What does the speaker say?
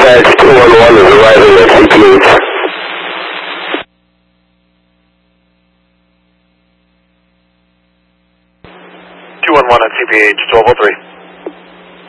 Dispatch 211 is arriving at CPH. 211 at CPH 1203.